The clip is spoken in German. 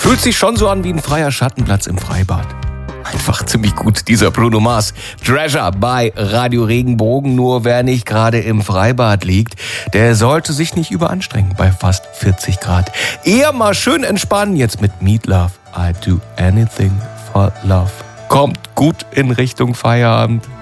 Fühlt sich schon so an wie ein freier Schattenplatz im Freibad. Einfach ziemlich gut, dieser Bruno Mars. Treasure bei Radio Regenbogen. Nur wer nicht gerade im Freibad liegt, der sollte sich nicht überanstrengen bei fast 40 Grad. Eher mal schön entspannen jetzt mit Meat Love. I do anything for love. Kommt gut in Richtung Feierabend.